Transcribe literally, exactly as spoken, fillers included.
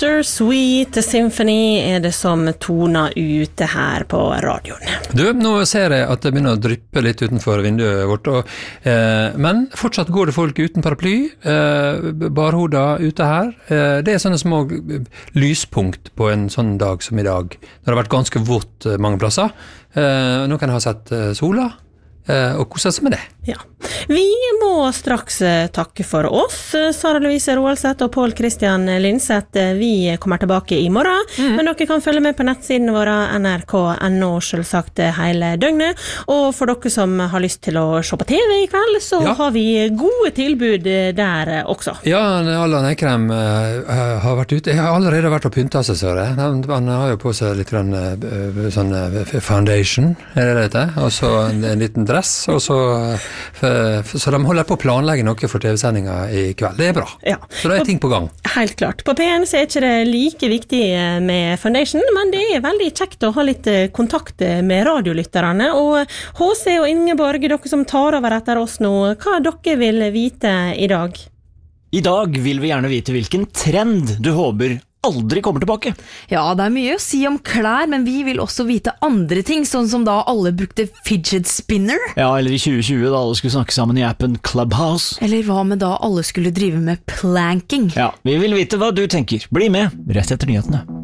Bittersweet Symphony er det som toner ute her på radioen. Du, nå ser jeg at det begynner å dryppe litt utenfor vinduet vårt, og, eh, men fortsatt går det folk uten paraply, eh, barhoda ute her. Eh, det er sånne små lyspunkt på en sånn dag som i dag. Det har vært ganske vått mange plasser. Eh, noen har sett eh, sola, eh, og koset seg med det. Ja. Vi må straks takke for oss. Sara Louise Roaldseth og Pål Christian Lindseth, vi kommer tilbake i morgen, mm. men dere kan følge med på nettsiden vår N R K punktum N O selvsagt hele døgnet, og for dere som har lyst til å se på T V i kveld, så ja. har vi gode tilbud der også. Ja, Allan Eikrem uh, har vært ute. Jeg har allerede vært og pyntet seg, så det. Han, han har jo på seg litt grann, uh, sånn uh, foundation, er det det? Og så en, en liten dress, og så For, for, så de holder på å planlegge noe for T V-sendinga i kveld. Det er bra. Ja. Så det er ting på gang. Helt klart. På P N så er ikke det like viktig med foundation, men det er veldig kjekt å ha litt kontakt med radiolytterne. Og H C og Ingeborg, dere som tar over etter oss nå, hva dere vil vite i dag? I dag vil vi gjerne vite hvilken trend du håper aldri kommer tilbake. Ja, det er mye å si om klær, men vi vil også vite andre ting, sånn som da alle brukte fidget spinner. Ja, eller i tjue tjue da alle skulle snakke sammen i appen Clubhouse. Eller hva med da alle skulle drive med planking? Ja, vi vil vite hva du tenker. Bli med, rett etter nyhetene.